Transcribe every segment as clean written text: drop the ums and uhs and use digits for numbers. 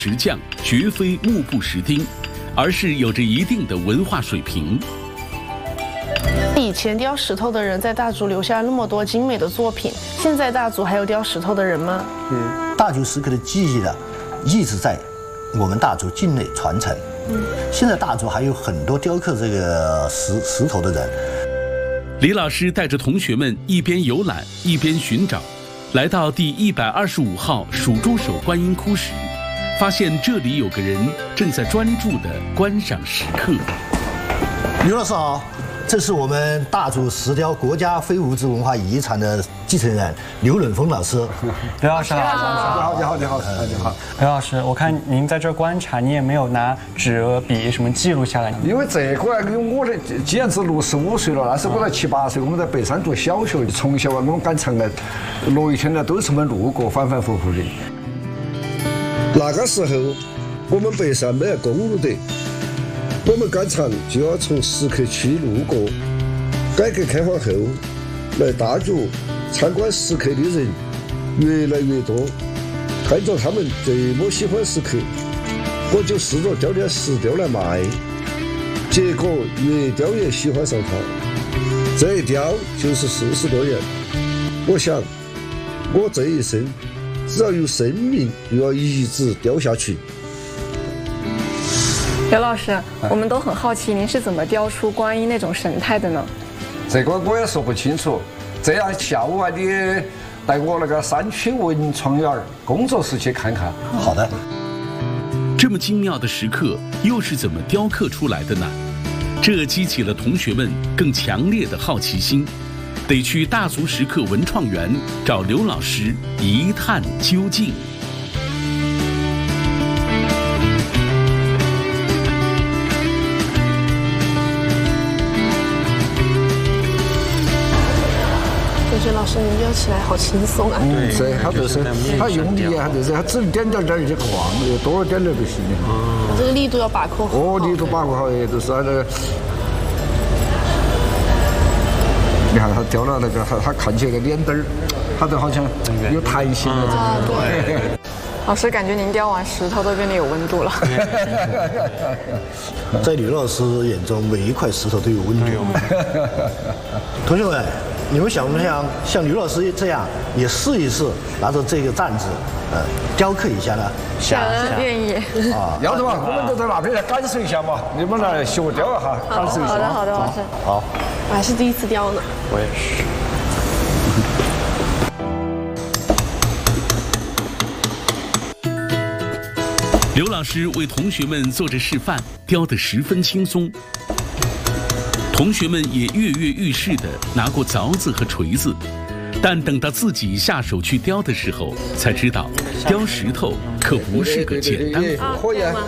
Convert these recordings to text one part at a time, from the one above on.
石匠绝非目不识丁，而是有着一定的文化水平。 以前雕石头的人在大竹留下那么多精美的作品，现在大竹还有雕石头的人吗？ 大竹石刻的技艺呢，一直在我们大竹境内传承。现在大竹还有很多雕刻这个石头的人。 李老师带着同学们一边游览一边寻找，来到第125号蜀州手观音窟时，发现这里有个人正在专注地观赏石刻。 刘老师好，这是我们大竹石雕国家非物质文化遗产的继承人刘冷峰老师。 刘老师好， 你好。 刘老师，我看您在这儿观察，你也没有拿纸和笔什么记录下来。 因为这个啊，因为我的既然是65岁了，那时候我才7、8岁，我们在北山读小学，从小啊，我们赶场来，落雨天呢都是我们路过，反反复复的。 那个时候，我们北山没有公路的，我们赶场就要从石刻区路过。改革开放后，来大竹参观石刻的人越来越多，看着他们这么喜欢石刻，我就试着雕点石雕来卖，结果越雕越喜欢上它，这一雕就是40多年。我想，我这一生只要有生命，就要一直雕下去。 刘老师，我们都很好奇，您是怎么雕出观音那种神态的呢？ 这个我也说不清楚。这样下午啊，你带我那个山区文创园工作室去看看。 好的。 这么精妙的石刻又是怎么雕刻出来的呢？这激起了同学们更强烈的好奇心，得去大竹石刻文创园找刘老师一探究竟。 老师，你雕起来好轻松啊！ 这他就是他用力啊，就是他只能点点就晃，多了点不行的。 这个力度要把控好。 力度把控好，也就是那个。你看他雕了那个，他看起来个脸蛋儿，他都好像有弹性的。 对。老师，感觉您雕完石头都变得有温度了。 在吕老师眼中，每一块石头都有温度。同学们，你们想不想像吕老师这样也试一试，拿着这个担子，雕刻一下呢？ 想，愿意。 要得嘛，我们都在那边来感受一下嘛，你们来学雕一下，感受一下。 好的，老师。 好。 我还是第一次雕呢。 我也是。 刘老师为同学们做着示范，雕得十分轻松。同学们也跃跃欲试地拿过凿子和锤子，但等到自己下手去雕的时候，才知道雕石头可不是个简单活。 可以啊。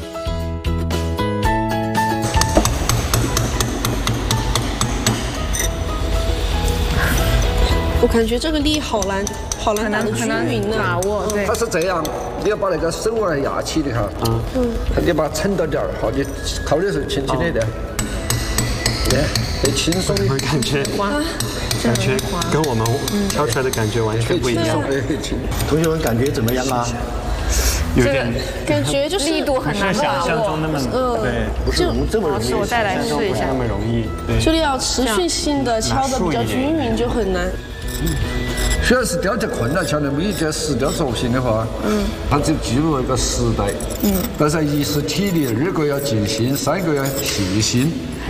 我感觉这个力好难打得均匀呢。 把握，对。 它是这样，你要把那个手腕压起的哈，你把它撑到点儿，好，你靠的是轻轻的点，得轻松的。 感觉跟我们挑出来的感觉完全不一样。 同学们感觉怎么样啊？ 有点感觉就是力度很难把握， 想象中那么对， 不是这么容易。 我再来试一下， 那么容易。 就要持续性的敲得比较均匀就很难。 虽然是雕得困难，像那么一件石雕作品的话，它就记录了一个时代，但是一是体力，二个要尽心，三个要细心。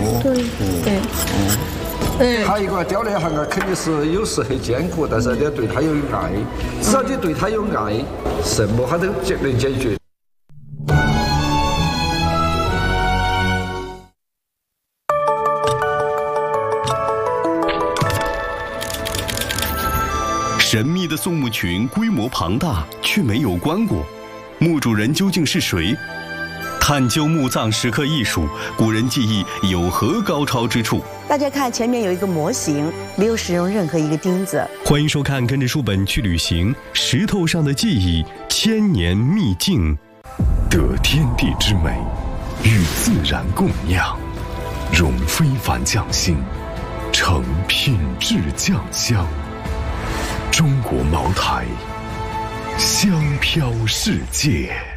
对。 还有一个雕的行啊，肯定是有时很艰苦，但是你要对他有爱，只要你对他有爱，什么他都能解决。 神秘的宋墓群规模庞大，却没有棺椁，墓主人究竟是谁？探究墓葬石刻艺术，古人技艺有何高超之处？ 大家看，前面有一个模型，没有使用任何一个钉子。 欢迎收看《跟着书本去旅行》，石头上的技艺，千年秘境，得天地之美，与自然共酿，融非凡匠心，成品质酱香。中国茅台，香飘世界。